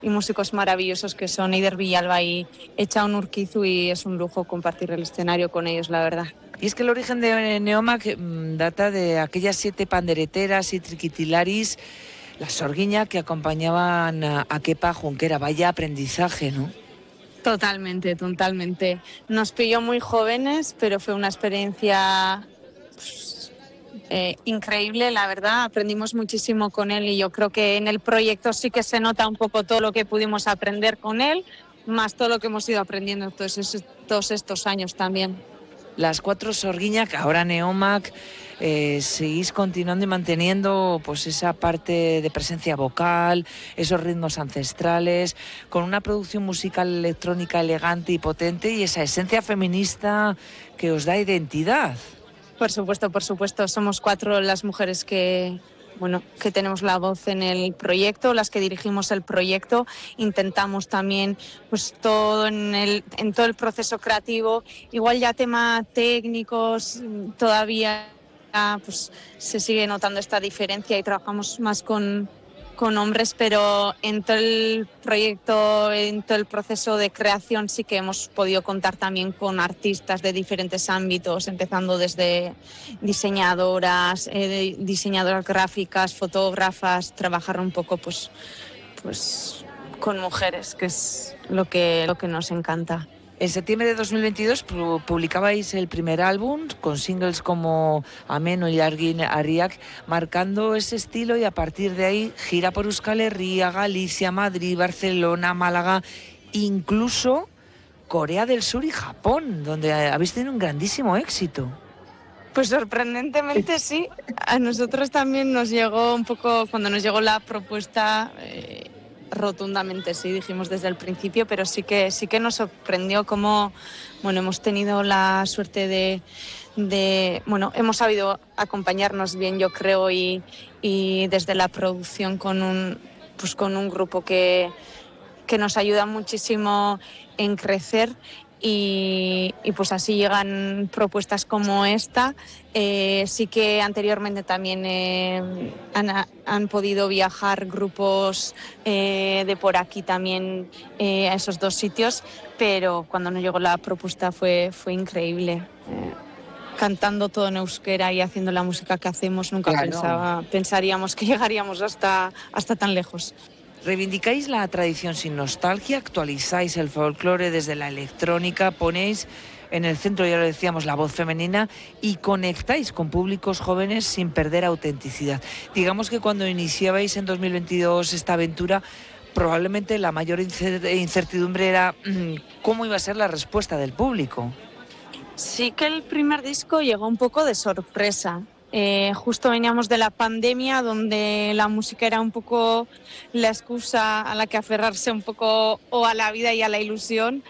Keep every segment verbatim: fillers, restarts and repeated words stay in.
y músicos maravillosos que son Eider Villalba y Etxaun Urquizu, y es un lujo compartir el escenario con ellos, la verdad. Y es que el origen de Neomak data de aquellas siete pandereteras y triquitilaris, la sorguiña que acompañaban a, a Kepa Junquera. Vaya aprendizaje, ¿no? Totalmente, totalmente. Nos pilló muy jóvenes, pero fue una experiencia pues, eh, increíble, la verdad. Aprendimos muchísimo con él y yo creo que en el proyecto sí que se nota un poco todo lo que pudimos aprender con él, más todo lo que hemos ido aprendiendo todos, esos, todos estos años también. Las cuatro sorguiña, que ahora Neomak, eh, seguís continuando y manteniendo pues esa parte de presencia vocal, esos ritmos ancestrales, con una producción musical electrónica elegante y potente y esa esencia feminista que os da identidad. Por supuesto, por supuesto, somos cuatro las mujeres que... bueno, que tenemos la voz en el proyecto, las que dirigimos el proyecto. Intentamos también pues todo en el en todo el proceso creativo, igual ya temas técnicos todavía pues se sigue notando esta diferencia y trabajamos más con con hombres, pero en todo el proyecto, en todo el proceso de creación sí que hemos podido contar también con artistas de diferentes ámbitos, empezando desde diseñadoras, eh, diseñadoras gráficas, fotógrafas, trabajar un poco pues, pues con mujeres, que es lo que, lo que nos encanta. En septiembre de dos mil veintidós publicabais el primer álbum con singles como Ameno y Arguin Ariak, marcando ese estilo, y a partir de ahí gira por Euskal Herria, Galicia, Madrid, Barcelona, Málaga, incluso Corea del Sur y Japón, donde habéis tenido un grandísimo éxito. Pues sorprendentemente sí, a nosotros también nos llegó un poco, cuando nos llegó la propuesta... Eh, rotundamente sí, dijimos desde el principio, pero sí que sí que nos sorprendió cómo, bueno, hemos tenido la suerte de, de bueno, hemos sabido acompañarnos bien, yo creo, y, y desde la producción con un, pues con un grupo que, que nos ayuda muchísimo en crecer. Y, y pues así llegan propuestas como esta. Eh, sí que anteriormente también eh, han, han podido viajar grupos eh, de por aquí también eh, a esos dos sitios, pero cuando nos llegó la propuesta fue, fue increíble. Eh, cantando todo en euskera y haciendo la música que hacemos, nunca claro. pensaba, pensaríamos que llegaríamos hasta, hasta tan lejos. Reivindicáis la tradición sin nostalgia, actualizáis el folclore desde la electrónica, ponéis en el centro, ya lo decíamos, la voz femenina y conectáis con públicos jóvenes sin perder autenticidad. Digamos que cuando iniciabais en dos mil veintidós esta aventura, probablemente la mayor incertidumbre era cómo iba a ser la respuesta del público. Sí que el primer disco llegó un poco de sorpresa. Eh, justo veníamos de la pandemia, donde la música era un poco la excusa a la que aferrarse un poco o a la vida y a la ilusión,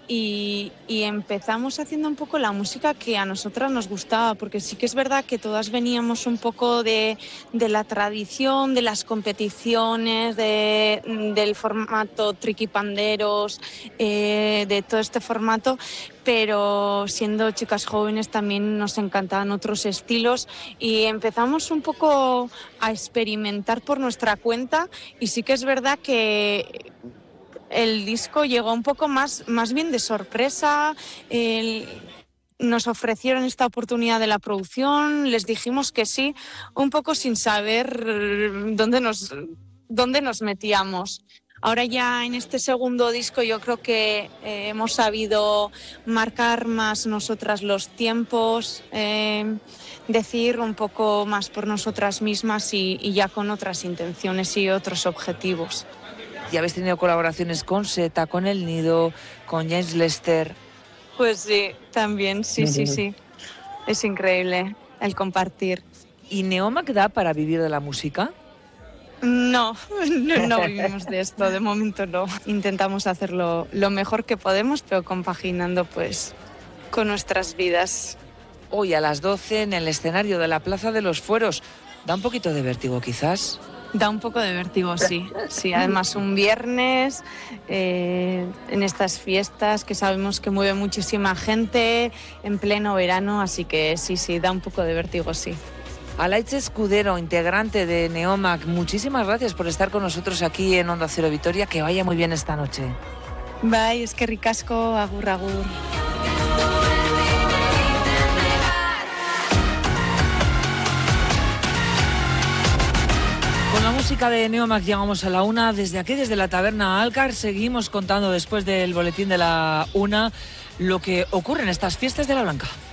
y, y empezamos haciendo un poco la música que a nosotras nos gustaba, porque sí que es verdad que todas veníamos un poco de, de la tradición, de las competiciones, de, del formato triquipanderos, eh, de todo este formato, pero siendo chicas jóvenes también nos encantaban otros estilos y empezamos un poco a experimentar por nuestra cuenta, y sí que es verdad que el disco llegó un poco más, más bien de sorpresa. El, nos ofrecieron esta oportunidad de la producción, les dijimos que sí, un poco sin saber dónde nos, dónde nos metíamos. Ahora ya en este segundo disco yo creo que eh, hemos sabido marcar más nosotras los tiempos, eh, decir un poco más por nosotras mismas y, y ya con otras intenciones y otros objetivos. Y habéis tenido colaboraciones con Seta, con El Nido, con James Lester. Pues sí, también, sí, sí, sí. Es increíble el compartir. ¿Y Neomak da para vivir de la música? No, no, no vivimos de esto, de momento no. Intentamos hacerlo lo mejor que podemos, pero compaginando pues con nuestras vidas. Hoy a las doce en el escenario de la Plaza de los Fueros. ¿Da un poquito de vértigo quizás? Da un poco de vértigo, sí. Sí, además un viernes, eh, en estas fiestas que sabemos que mueve muchísima gente, en pleno verano, así que sí, sí, da un poco de vértigo, sí. Alaitz Escudero, integrante de Neomac, muchísimas gracias por estar con nosotros aquí en Onda Cero Vitoria. Que vaya muy bien esta noche. Bai, eskerrik asko, agur, agur. Con la música de Neomac llegamos a la una. Desde aquí, desde la taberna Alcar, seguimos contando después del boletín de la una lo que ocurre en estas fiestas de la Blanca.